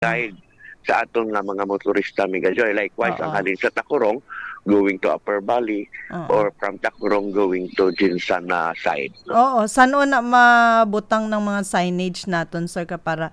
guide sa aton nga mga motorista Mega Joy. Likewise, ang Oo. halin sa Takurong going to Upper Valley Oo. or from Takurong going to Jinsan na side. No? Oo, saan na mabutang ng mga signage naton sir ka para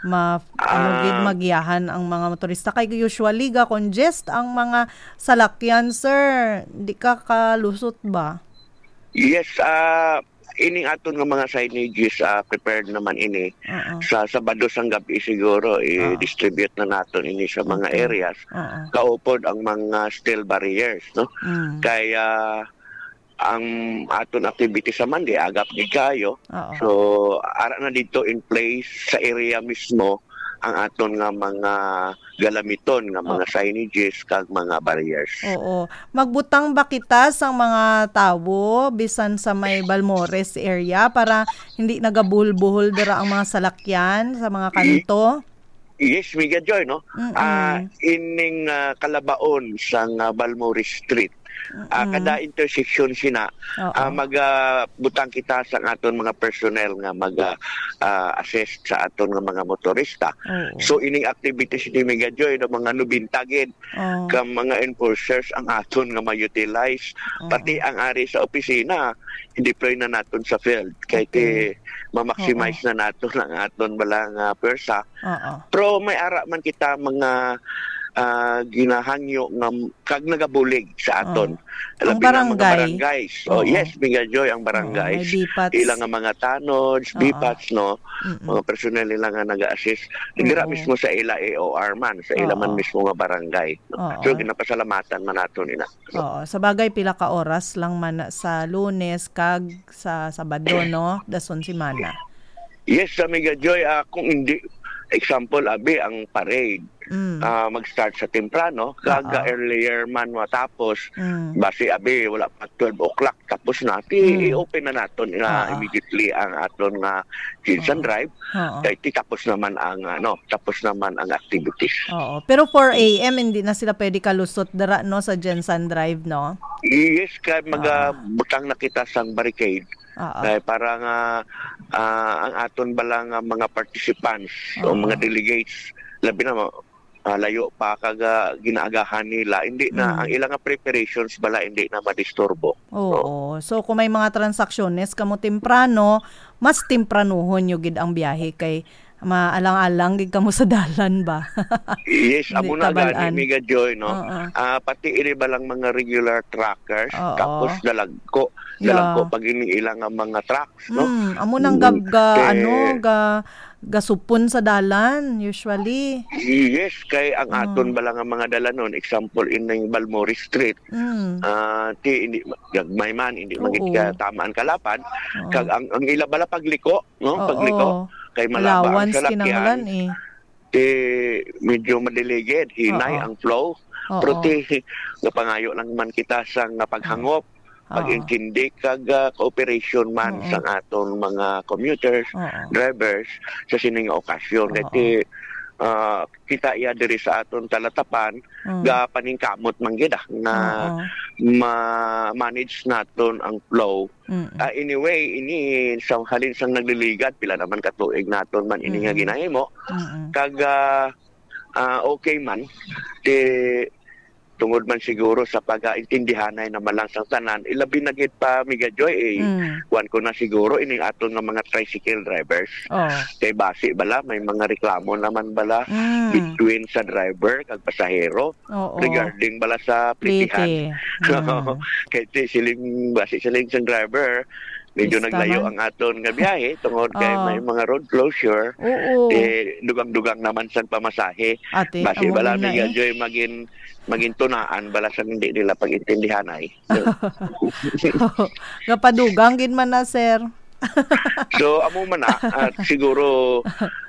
gid magiyahan ang mga motorista kay usually ga congest ang mga salakyan sir. Di ka kalusot ba? Yes, ining aton nga mga signages prepared naman ini Oo. sa Sabado sang gabi siguro i-distribute na naton ini sa mga Okay. areas. Oo. Kaupod ang mga steel barriers, no? Mm. Kaya ang aton activity sa Monday agap ni kayo. Oo. So ara na dito in place sa area mismo ang aton nga mga galamiton nga mga signages kag mga barriers. Oo. Magbutang ba kita sa mga tawo bisan sa may Balmores area para hindi nagabuhol-buhol dira ang mga salakyan sa mga kanto? Yes, Mega Joy, no? Ining kalabaon sa Balmores Street. Kada intersection sina magbutang kita sa aton mga personnel nga mag-assist sa aton nga mga motorista. So ining activities ni Mega Joy ng mga nubintagin ka mga enforcers ang aton nga ma-utilize pati ang ari sa opisina i-deploy na naton sa field kay ma-maximize na naton ang aton balang pwersa. Pero may ara man kita mga ginahangyo nga kag nagabulig sa aton. Ang Labi na mga barangay. barangays. Yes, Mega Joy, ang barangays. May bipats. Ilang nga mga tanods, bipats, no? Mga personnel nila nga nag-assist. Dira mismo sa ila AOR man, sa ila man mismo nga barangay. No? So, ginapasalamatan man nato nila. Oo, sa bagay pila ka oras lang man sa Lunes kag sa Sabado no, dason si mana. Yes, sa Mega Joy, kung hindi example ang parade mag-start sa temprano kaga earlier man matapos base wala pa 12 o'clock tapos na i-open na naton immediately ang aton nga Jinsan Drive kay tapos naman ang activities. Oo, pero 4 AM hindi na sila pwede kalusot dira no sa Jinsan Drive no. Yes, kay butang na kita sang barricade. Para nga ang aton balang mga participants o mga delegates labi na layo pa kaga ginaagahan nila hindi na ang ilang preparations bala hindi na madisturbo. Oo. So kung may mga transaksyones kamo temprano, mas tempranuhon yung gid ang biyahe kay maalang-alang gid kamo sa dalan ba. Yes, amo na gani Mega Joy no. Pati ini balang mga regular truckers tapos dalagko pag ilang mga trucks no. Amo nang gasupon sa dalan usually. Yes, kay ang aton bala nga mga dalanon example in Balmores Street. Hindi gagmay man hindi magit tamaan kalapad kag ang ila bala pagliko no pagliko kay malaba ang salakyan medyo madiligid hinay ang flow pero napangayo lang man kita sa paghangop pag-intindi kag cooperation man sa aton mga commuters, drivers sa sining okasyon. Kaya kita iya diri sa aton talatapan ga paningkamot man gid na ma-manage naton ang flow. Anyway, ini sa halin sang nagliligad pila naman katuig naton man ini nga ginahimo. Kag okay man tungod man siguro sa pag-intindihanay na malang sang tanan ilabi na gid pa Mega Joy kuan ko na siguro ining aton nga mga tricycle drivers kay base bala may mga reklamo naman bala between sa driver kag pasahero regarding bala sa plitihan. Kay siling sang driver medyo naglayo ang aton nga biyahe tungod kay may mga road closure dugang-dugang naman sang pamasahe base bala Mega Joy maging tunaan bala sa hindi nila pag-intindihan ay. Gapadugang gid man na sir. So amo man at siguro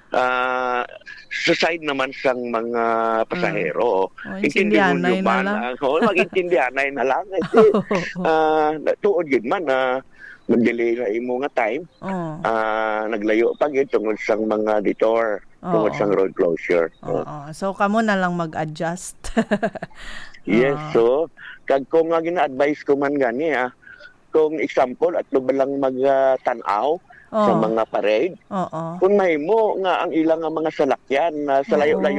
sa side naman sang mga pasahero intindihan nyo man mag-intindihanay na lang tuod gid man mag-delay na imo nga time naglayo pa gid tungod sang mga detour tungod sang road closure. So kamo na lang mag-adjust. Yes, so kag ko nga gina-advise ko man gani kung example at lo ba lang mag-tanaw sa mga parade. Oo. Kung mahimo nga ang ilang nga mga salakyan na sa layo-layo